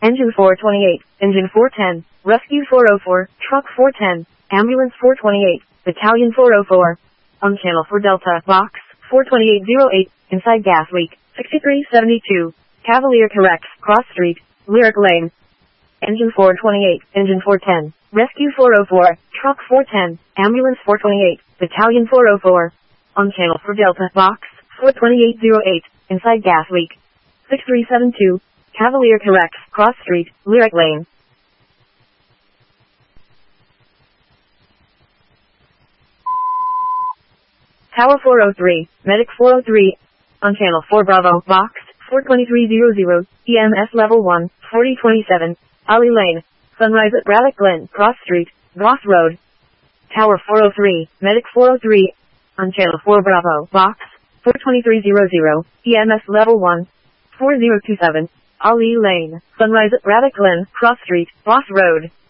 Engine 428, Engine 410, Rescue 404, Truck 410, Ambulance 428, Battalion 404. On channel 4 Delta, Box 42808, inside gas leak, 6372, Cavalier corrects, cross street, Lyric Lane. Engine 428, Engine 410, Rescue 404, Truck 410, Ambulance 428, Battalion 404. On channel 4 Delta, Box 42808, inside gas leak, 6372, Cavalier corrects, cross street, Lyric Lane. Tower 403, Medic 403, on channel 4 Bravo, Box 42300, EMS level 1, 4027, Ali Lane, Sunrise at Braddock Glen, Cross Street, Goss Road. Tower 403, Medic 403, on channel 4 Bravo, Box 42300, EMS level 1, 4027, Ali Lane, Sunrise at Braddock Glen, Cross Street, Goss Road.